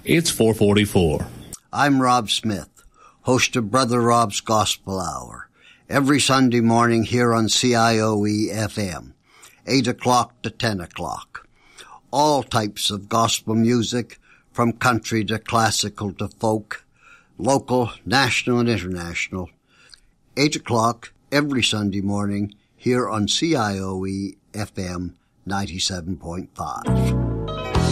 It's 4:44. I'm Rob Smith, host of Brother Rob's Gospel Hour, every Sunday morning here on CIOE FM, 8 o'clock to 10 o'clock. All types of gospel music, from country to classical to folk, local, national and international. 8 o'clock every Sunday morning here on CIOE FM 97.5.